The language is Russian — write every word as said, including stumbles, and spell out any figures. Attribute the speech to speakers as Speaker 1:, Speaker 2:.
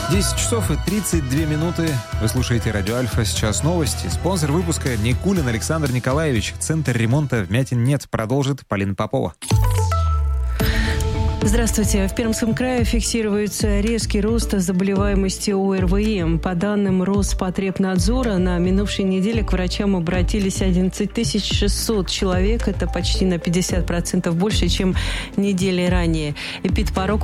Speaker 1: десять часов и тридцать две минуты. Вы слушаете Радио Альфа. Сейчас новости. Спонсор выпуска Никулин Александр Николаевич. Центр ремонта вмятин нет. Продолжит Полина Попова.
Speaker 2: Здравствуйте. В Пермском крае фиксируется резкий рост заболеваемости ОРВИ. По данным Роспотребнадзора, на минувшей неделе к врачам обратились одиннадцать тысяч шестьсот человек. Это почти на пятьдесят процентов больше, чем недели ранее. Эпидпорог